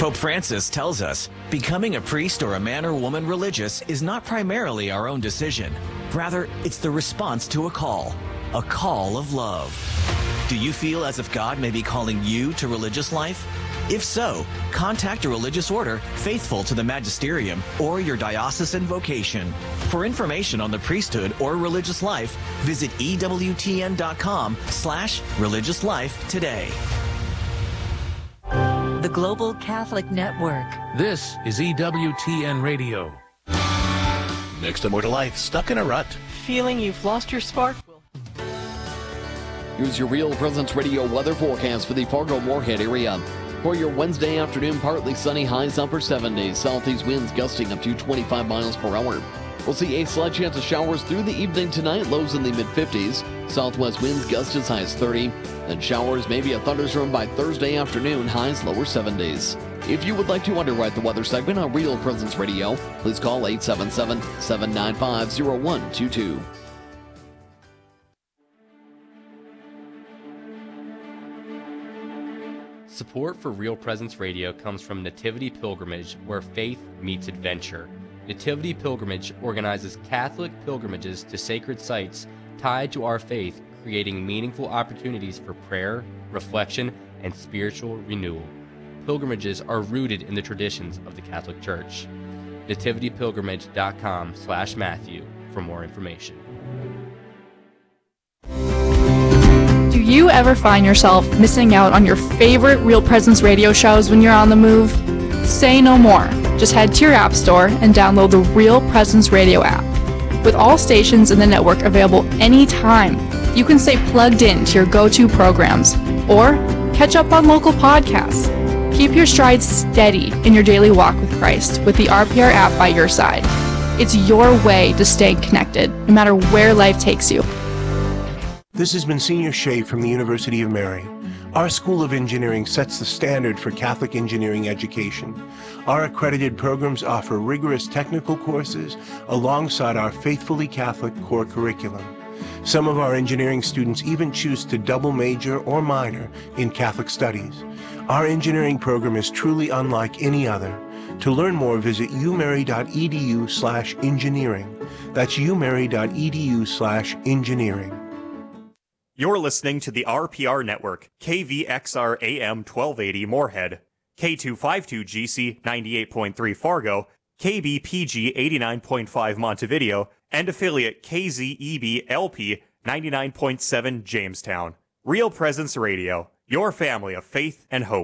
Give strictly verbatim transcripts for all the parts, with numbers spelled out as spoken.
Pope Francis tells us becoming a priest or a man or woman religious is not primarily our own decision. Rather, it's the response to a call, a call of love. Do you feel as if God may be calling you to religious life? If so, contact a religious order faithful to the magisterium or your diocesan vocation. For information on the priesthood or religious life, visit ewtn.com slash religious life today. The Global Catholic Network. This is E W T N Radio. Next to More to Life, stuck in a rut. Feeling you've lost your spark? Here's your Real Presence Radio weather forecast for the Fargo-Moorhead area. For your Wednesday afternoon, partly sunny, highs upper seventies. Southeast winds gusting up to twenty-five miles per hour. We'll see a slight chance of showers through the evening tonight, lows in the mid-fifties. Southwest winds gust as high as thirty. And showers, maybe a thunderstorm by Thursday afternoon, highs lower seventies. If you would like to underwrite the weather segment on Real Presence Radio, please call eight seven seven, seven nine five, zero one two two. Support for Real Presence Radio comes from Nativity Pilgrimage, where faith meets adventure. Nativity Pilgrimage organizes Catholic pilgrimages to sacred sites tied to our faith, creating meaningful opportunities for prayer, reflection, and spiritual renewal. Pilgrimages are rooted in the traditions of the Catholic Church. nativity pilgrimage dot com slash Matthew for more information. Do you ever find yourself missing out on your favorite Real Presence radio shows when you're on the move? Say no more. Just head to your app store and download the Real Presence Radio app. With all stations in the network available anytime, you can stay plugged in to your go-to programs or catch up on local podcasts. Keep your strides steady in your daily walk with Christ with the R P R app by your side. It's your way to stay connected, no matter where life takes you. This has been Senior Shea from the University of Mary. Our School of Engineering sets the standard for Catholic engineering education. Our accredited programs offer rigorous technical courses alongside our faithfully Catholic core curriculum. Some of our engineering students even choose to double major or minor in Catholic studies. Our engineering program is truly unlike any other. To learn more, visit umary.edu slash engineering. That's umary.edu slash engineering. You're listening to the R P R Network, K V X R A M twelve eighty Moorhead, K two fifty-two G C ninety-eight point three Fargo, K B P G eighty-nine point five Montevideo, and affiliate K Z E B L P ninety-nine point seven Jamestown. Real Presence Radio, your family of faith and hope.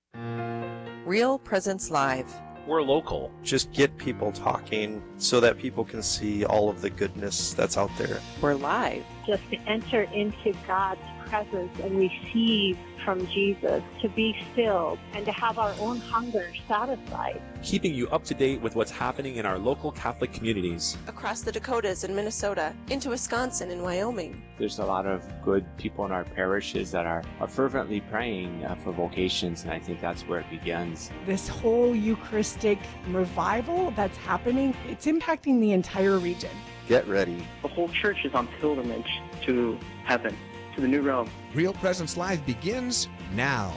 Real Presence Live. We're local. Just get people talking so that people can see all of the goodness that's out there. We're live. Just to enter into God's presence and receive from Jesus, to be filled and to have our own hunger satisfied. Keeping you up to date with what's happening in our local Catholic communities. Across the Dakotas and Minnesota, into Wisconsin and Wyoming. There's a lot of good people in our parishes that are, are fervently praying uh, for vocations, and I think that's where it begins. This whole Eucharistic revival that's happening, it's impacting the entire region. Get ready. The whole church is on pilgrimage to heaven, to the new realm. Real Presence Live begins now.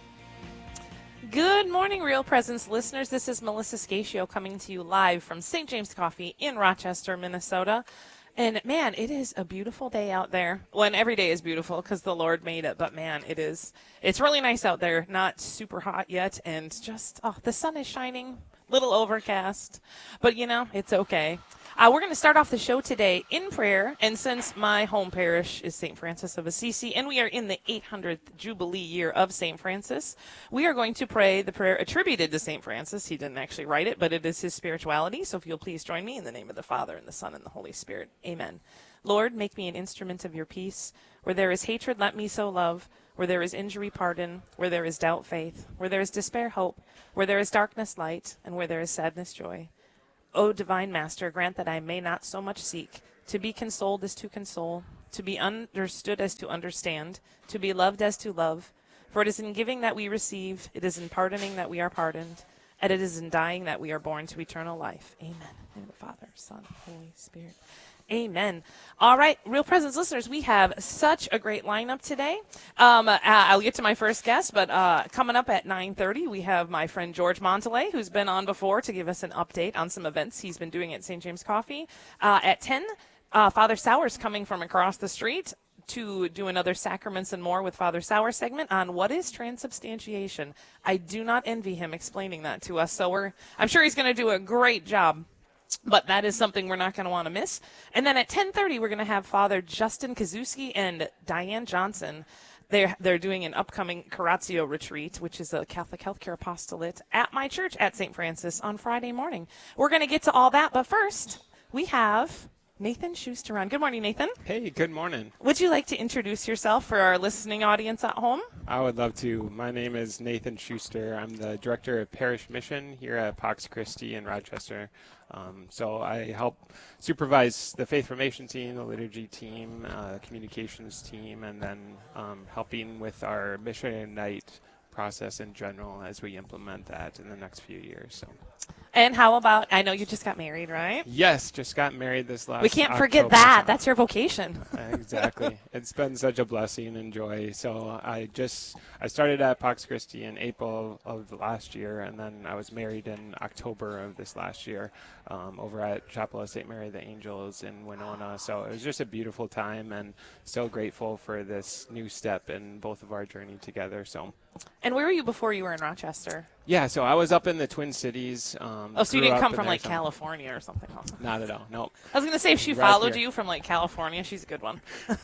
Good morning, Real Presence listeners. This is Melissa Scatio coming to you live from Saint James Coffee in Rochester, Minnesota. And man, it is a beautiful day out there. Well, and every day is beautiful because the Lord made it. But man, it is, it's really nice out there. Not super hot yet. And just, oh, the sun is shining. Little overcast. But, you know, it's okay. Uh, we're going to start off the show today in prayer, and since my home parish is Saint Francis of Assisi, and we are in the eight hundredth Jubilee year of Saint Francis, we are going to pray the prayer attributed to Saint Francis. He didn't actually write it, but it is his spirituality, so if you'll please join me in the name of the Father, and the Son, and the Holy Spirit. Amen. Lord, make me an instrument of your peace. Where there is hatred, let me sow love. Where there is injury, pardon. Where there is doubt, faith. Where there is despair, hope. Where there is darkness, light. And where there is sadness, joy. O divine Master, grant that I may not so much seek to be consoled as to console, to be understood as to understand, to be loved as to love. For it is in giving that we receive, it is in pardoning that we are pardoned, and it is in dying that we are born to eternal life. Amen. In the name of the Father, Son, Holy Spirit. Amen. All right, Real Presence listeners, we have such a great lineup today. Um, uh, I'll get to my first guest, but uh, coming up at nine thirty, we have my friend George Montalay, who's been on before to give us an update on some events he's been doing at Saint James Coffee. Uh, at ten, uh, Father Sauer's coming from across the street to do another Sacraments and More with Father Sauer segment on what is transubstantiation. I do not envy him explaining that to us, so we're I'm sure he's going to do a great job. But that is something we're not going to want to miss. And then at ten thirty, we're going to have Father Justin Kazuski and Diane Johnson. They're, they're doing an upcoming Curatio retreat, which is a Catholic healthcare apostolate, at my church at Saint Francis on Friday morning. We're going to get to all that, but first, we have Nathan Schuster on. Good morning, Nathan. Hey, good morning. Would you like to introduce yourself for our listening audience at home? I would love to. My name is Nathan Schuster. I'm the Director of Parish Mission here at Pax Christi in Rochester. Um, so I help supervise the Faith Formation team, the liturgy team, uh, communications team, and then um, helping with our Mission Ignite process in general as we implement that in the next few years. So. And how about, I know you just got married, right? Yes, just got married this last We can't October. forget that. That's your vocation. Exactly. It's been such a blessing and joy. So I just, I started at Pax Christi in April of last year, and then I was married in October of this last year um, over at Chapel of Saint Mary the Angels in Winona. So it was just a beautiful time, and so grateful for this new step in both of our journey together. So. And where were you before you were in Rochester? Yeah, so I was up in the Twin Cities. Um, oh, so you didn't come from, like, so. California or something? Not at all, no. I was going to say, if she right followed here. you from, like, California, she's a good one.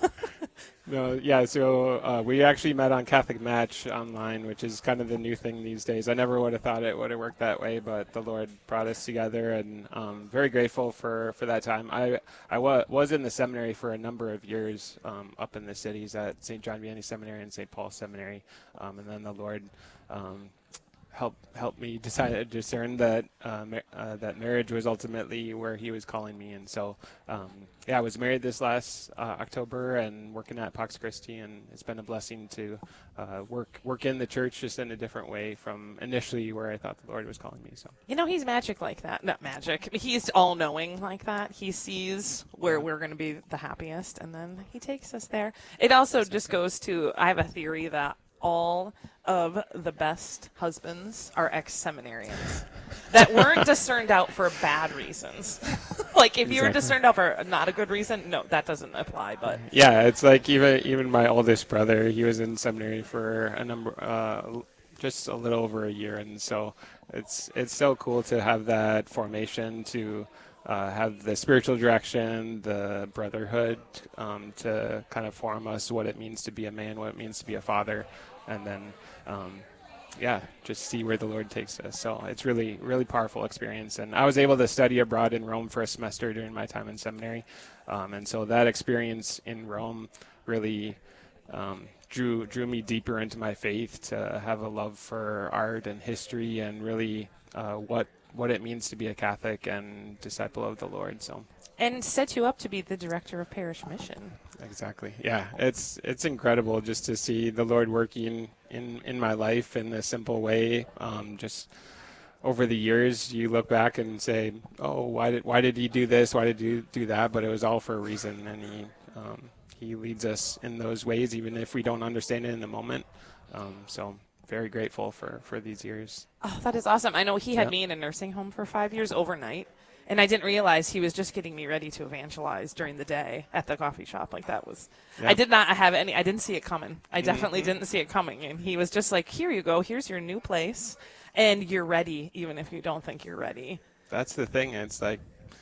No, yeah, so uh, we actually met on Catholic Match online, which is kind of the new thing these days. I never would have thought it would have worked that way, but the Lord brought us together, and um, very grateful for, for that time. I, I wa- was in the seminary for a number of years um, up in the cities at Saint John Vianney Seminary and Saint Paul Seminary, um, and then the Lord um, help help me decide discern that uh, ma- uh, that marriage was ultimately where He was calling me, and so um, yeah, I was married this last uh, October and working at Pax Christi, and it's been a blessing to uh, work work in the church just in a different way from initially where I thought the Lord was calling me. So you know, He's magic like that. Not magic. He's all knowing like that. He sees where we're going to be the happiest, and then He takes us there. It also just goes to, I have a theory that all of the best husbands are ex-seminarians that weren't discerned out for bad reasons. Like, if you were Exactly. discerned out for not a good reason, no, that doesn't apply. But yeah, it's like even even my oldest brother, he was in seminary for a number, uh, just a little over a year, and so it's it's so cool to have that formation, to uh, have the spiritual direction, the brotherhood, um, to kind of form us what it means to be a man, what it means to be a father. And then, um, yeah, just see where the Lord takes us. So it's really, really powerful experience. And I was able to study abroad in Rome for a semester during my time in seminary. Um, and so that experience in Rome really um, drew drew me deeper into my faith, to have a love for art and history and really uh, what what it means to be a Catholic and disciple of the Lord. So. And set you up to be the director of parish mission. Exactly. Yeah, it's it's incredible just to see the Lord working in, in my life in a simple way. Um, just over the years, you look back and say, "Oh, why did why did He do this? Why did He do that?" But it was all for a reason, and He um, He leads us in those ways, even if we don't understand it in the moment. Um, so. Very grateful for, for these years. Oh, that is awesome. I know he had Yeah. me in a nursing home for five years overnight, and I didn't realize he was just getting me ready to evangelize during the day at the coffee shop. Like, that was, Yeah. I did not have any, I didn't see it coming. I definitely Mhm. didn't see it coming. And he was just like, here you go, here's your new place, and you're ready, even if you don't think you're ready. That's the thing. It's like,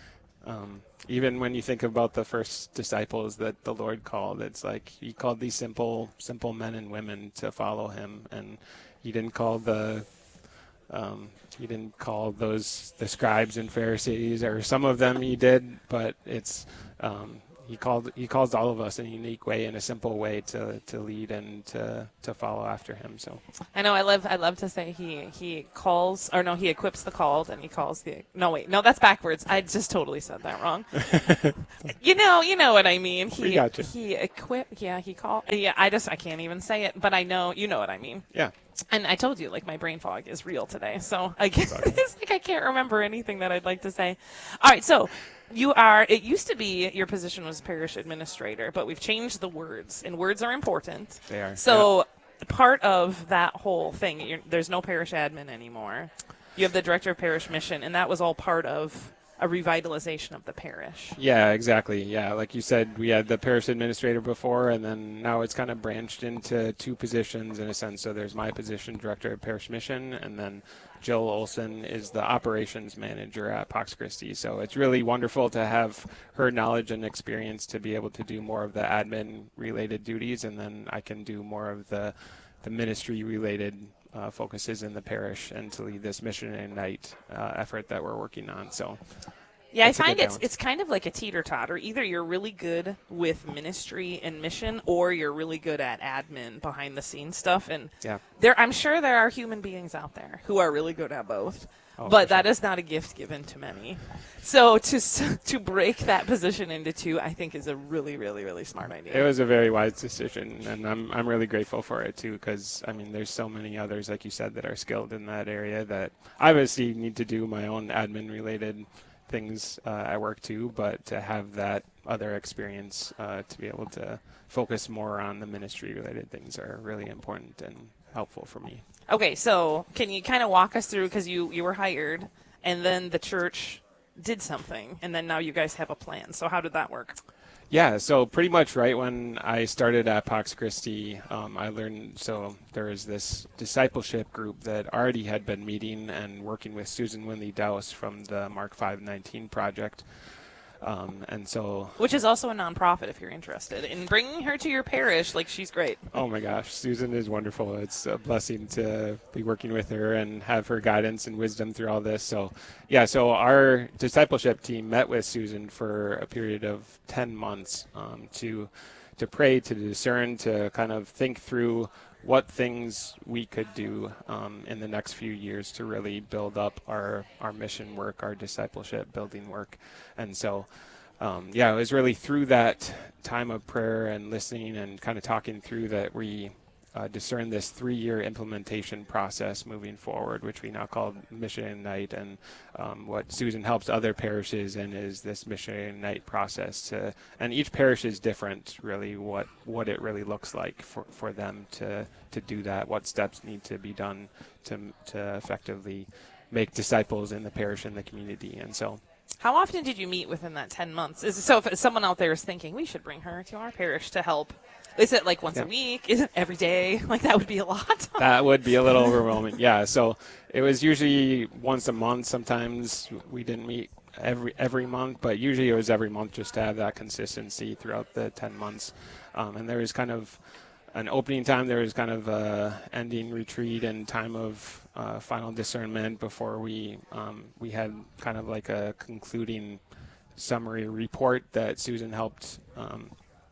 um, even when you think about the first disciples that the Lord called, it's like He called these simple, simple men and women to follow Him, and He didn't call the, um, He didn't call those the scribes and Pharisees, or some of them He did, but it's um, He called He calls all of us in a unique way, in a simple way, to to lead and to to follow after Him. So I know I love I love to say he he calls or no he equips the called and he calls the no wait no that's backwards. I just totally said that wrong. you know you know what I mean. He We got you. he equip yeah he called yeah I just I can't even say it, but I know you know what I mean. Yeah. And I told you, like, my brain fog is real today, so I guess it's like I can't remember anything that I'd like to say. All right, so You are, it used to be your position was parish administrator, but we've changed the words, and words are important. They are. So yeah. part of that whole thing, you're, there's no parish admin anymore. You have the director of parish mission, and that was all part of a revitalization of the parish. Yeah, exactly. Yeah, like you said, we had the parish administrator before, and then now it's kind of branched into two positions in a sense. So there's my position, director of parish mission, and then Jill Olson is the operations manager at Pax Christi. So it's really wonderful to have her knowledge and experience to be able to do more of the admin-related duties, and then I can do more of the, the ministry-related uh, focuses in the parish and to lead this Mission and Ignite uh, effort that we're working on. So. Yeah, I find it's it's kind of like a teeter-totter. Either you're really good with ministry and mission, or you're really good at admin, behind-the-scenes stuff. And yeah. there, I'm sure there are human beings out there who are really good at both, oh, but sure. that is not a gift given to many. So to to break that position into two, I think, is a really, really, really smart idea. It was a very wise decision, and I'm I'm really grateful for it too. Because I mean, there's so many others, like you said, that are skilled in that area that I obviously need to do my own admin-related things uh, at work too, but to have that other experience uh, to be able to focus more on the ministry related things are really important and helpful for me. Okay, so can you kind of walk us through, because you, you were hired and then the church did something and then now you guys have a plan. So how did that work? Yeah, so pretty much right when I started at Pax Christi, um, I learned, so there was this discipleship group that already had been meeting and working with Susan Winley Dowse from the Mark five nineteen project. Um, and so, which is also a nonprofit if you're interested in bringing her to your parish. Like, she's great. Oh my gosh, Susan is wonderful. It's a blessing to be working with her and have her guidance and wisdom through all this. So yeah, so our discipleship team met with Susan for a period of ten months um, to to pray, to discern, to kind of think through what things we could do um, in the next few years to really build up our, our mission work, our discipleship building work. And so, um, yeah, it was really through that time of prayer and listening and kind of talking through that we uh, discerned this three-year implementation process moving forward, which we now call Mission Ignite. And um, what Susan helps other parishes in is this Mission Ignite process. To, and each parish is different, really, what, what it really looks like for, for them to, to do that, what steps need to be done to, to effectively make disciples in the parish and the community. And so, how often did you meet within that ten months? Is it, so if someone out there is thinking, we should bring her to our parish to help, is it like once yeah. a week? Is it every day? Like, that would be a lot. That would be a little overwhelming. Yeah. So it was usually once a month. Sometimes we didn't meet every every month, but usually it was every month just to have that consistency throughout the ten months. Um, and there was kind of an opening time. There was kind of a ending retreat and time of uh, final discernment before we um, we had kind of like a concluding summary report that Susan helped um,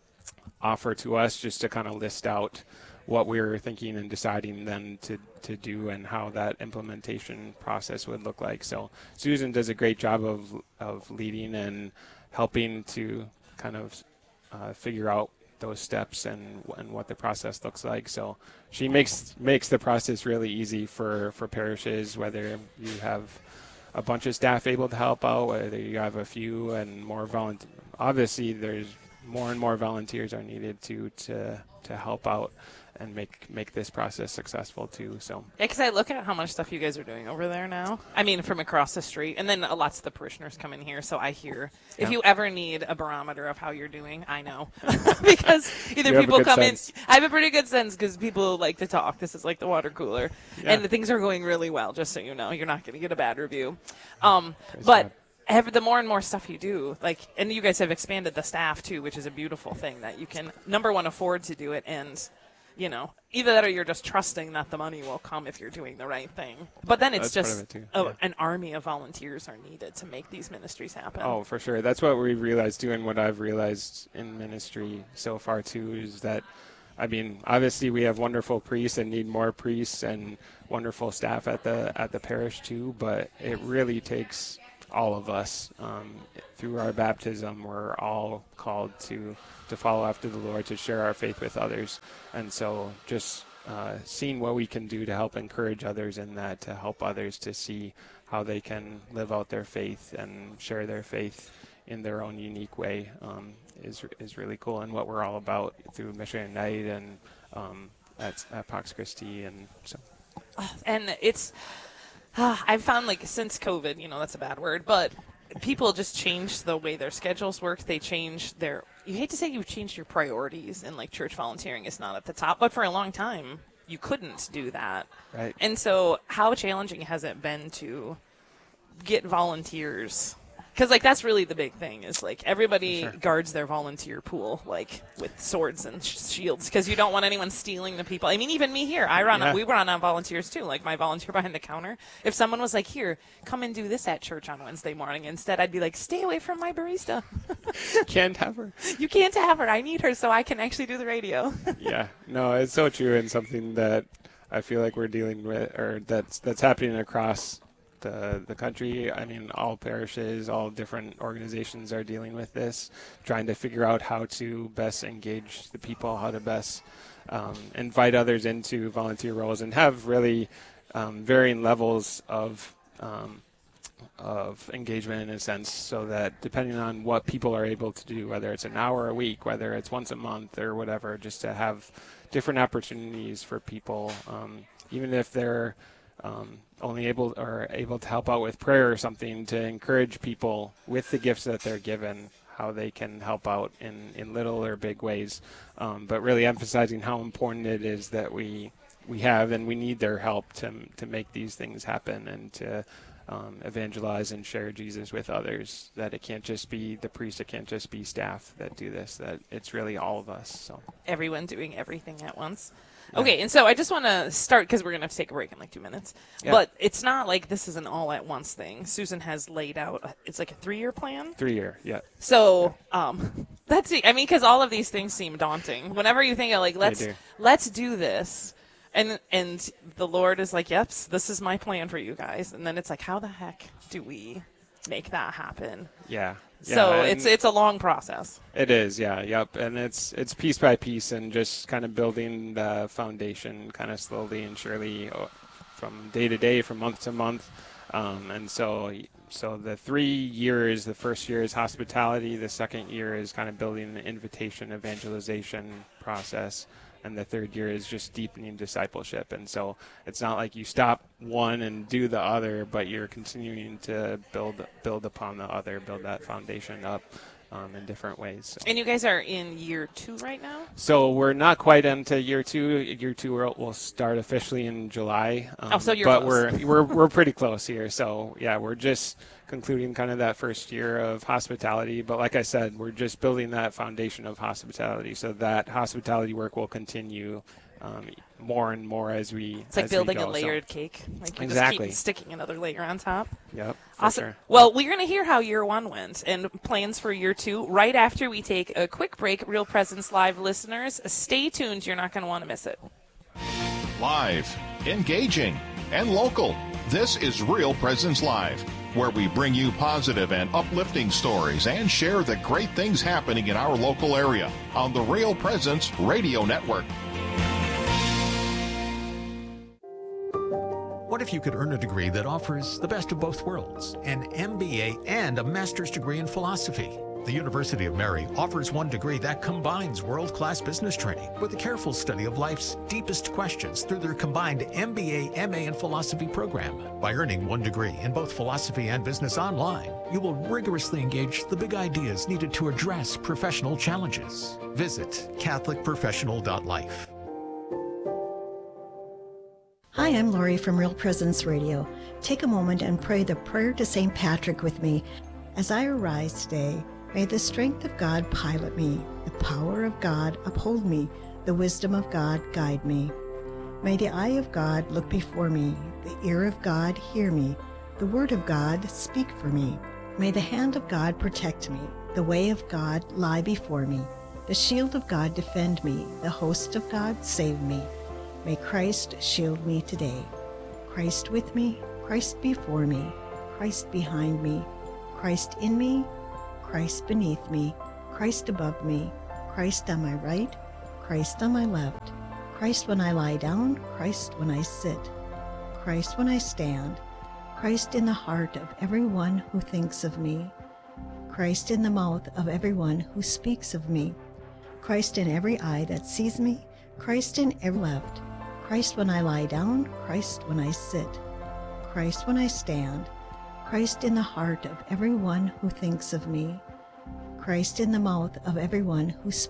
offer to us, just to kind of list out what we were thinking and deciding then to, to do and how that implementation process would look like. So Susan does a great job of of leading and helping to kind of uh, figure out those steps and and what the process looks like. So she makes makes the process really easy for, for parishes, whether you have a bunch of staff able to help out, whether you have a few and more volunteer. Obviously, there's more and more volunteers are needed to to to help out and make make this process successful too. So yeah, because I look at how much stuff you guys are doing over there now. I mean, from across the street, and then uh, lots of the parishioners come in here, so I hear. If yeah. you ever need a barometer of how you're doing, I know. Because either people come sense. in. I have a pretty good sense because people like to talk. This is like the water cooler. Yeah. And the things are going really well, just so you know. You're not going to get a bad review. Um, but God. Every, the more and more stuff you do, like, and you guys have expanded the staff too, which is a beautiful thing that you can, number one, afford to do it, and you know, either that or you're just trusting that the money will come if you're doing the right thing. But then it's That's just it a, yeah. an army of volunteers are needed to make these ministries happen. Oh, for sure. That's what we've realized too, and what I've realized in ministry so far too, is that, I mean, obviously we have wonderful priests and need more priests and wonderful staff at the at the parish too, but it really takes all of us. Um, through our baptism, we're all called to to follow after the Lord, to share our faith with others. And so just uh, seeing what we can do to help encourage others in that, to help others to see how they can live out their faith and share their faith in their own unique way um, is is really cool, and what we're all about through Mission Night and um, at, at Pax Christi, and so. And it's, uh, I've found like since COVID, you know, that's a bad word, but people just change the way their schedules work. They change their, you hate to say you've changed your priorities, and like church volunteering is not at the top, but for a long time you couldn't do that. Right. And so how challenging has it been to get volunteers? Because, like, that's really the big thing is, like, everybody sure. guards their volunteer pool, like, with swords and sh- shields because you don't want anyone stealing the people. I mean, even me here, I run. Yeah. We run on volunteers, too, like my volunteer behind the counter. If someone was like, here, come and do this at church on Wednesday morning, instead I'd be like, stay away from my barista. Can't have her. You can't have her. I need her so I can actually do the radio. Yeah. No, it's so true, and something that I feel like we're dealing with, or that's that's happening across The, the country. I mean, all parishes, all different organizations are dealing with this, trying to figure out how to best engage the people, how to best um, invite others into volunteer roles, and have really um, varying levels of um, of engagement in a sense, so that depending on what people are able to do, whether it's an hour a week, whether it's once a month or whatever, just to have different opportunities for people, um, even if they're Um, only able or able to help out with prayer or something, to encourage people with the gifts that they're given, how they can help out in, in little or big ways, um, but really emphasizing how important it is that we we have and we need their help to to make these things happen, and to um, evangelize and share Jesus with others, that it can't just be the priest, it can't just be staff that do this, that it's really all of us. So everyone doing everything at once. Okay, and so I just want to start, because we're going to have to take a break in like two minutes. Yeah. But it's not like this is an all-at-once thing. Susan has laid out, it's like a three-year plan? Three-year, yeah. So yeah. Um, that's it. I mean, because all of these things seem daunting. Whenever you think of, like, let's do. let's do this, and and the Lord is like, yep, this is my plan for you guys. And then it's like, how the heck do we make that happen? Yeah. Yeah, so it's it's a long process. It is, yeah, yep, and it's it's piece by piece, and just kind of building the foundation, kind of slowly and surely, from day to day, from month to month, um, and so so the three years, the first year is hospitality, the second year is kind of building the invitation evangelization process, and the third year is just deepening discipleship. And so it's not like you stop one and do the other, but you're continuing to build build upon the other, build that foundation up um, in different ways. So. And you guys are in year two right now? So we're not quite into year two. Year two will will start officially in July. Um, oh, so you're but close. we're we're we're pretty close here. So yeah, we're just concluding kind of that first year of hospitality. But like I said, we're just building that foundation of hospitality, so that hospitality work will continue um, more and more as we It's like as building we go. a layered so, cake. Like you exactly. just keep sticking another layer on top. Yep. Awesome. Sure. Well, we're going to hear how year one went and plans for year two right after we take a quick break. Real Presence Live listeners, stay tuned. You're not going to want to miss it. Live, engaging, and local. This is Real Presence Live, where we bring you positive and uplifting stories and share the great things happening in our local area on the Real Presence Radio Network. What if you could earn a degree that offers the best of both worlds, an M B A and a master's degree in philosophy? The University of Mary offers one degree that combines world-class business training with a careful study of life's deepest questions through their combined M B A, M A, and philosophy program. By earning one degree in both philosophy and business online, you will rigorously engage the big ideas needed to address professional challenges. Visit catholic professional dot life. Hi, I'm Lori from Real Presence Radio. Take a moment and pray the prayer to Saint Patrick with me. As I arise today, may the strength of God pilot me, the power of God uphold me, the wisdom of God guide me. May the eye of God look before me, the ear of God hear me, the word of God speak for me. May the hand of God protect me, the way of God lie before me, the shield of God defend me, the host of God save me. May Christ shield me today. Christ with me, Christ before me, Christ behind me, Christ in me, Christ beneath me, Christ above me, Christ on my right, Christ on my left, Christ when I lie down, Christ when I sit, Christ when I stand, Christ in the heart of everyone who thinks of me. Christ in the mouth of everyone who speaks of me. Christ in every eye that sees me. Christ in every left. Christ when I lie down. Christ when I sit. Christ when I stand. Christ in the heart of everyone who thinks of me. Christ in the mouth of everyone who speaks.